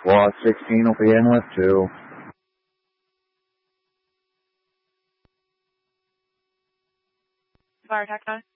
SWAT 16 will be in with 2. Fire attack 9.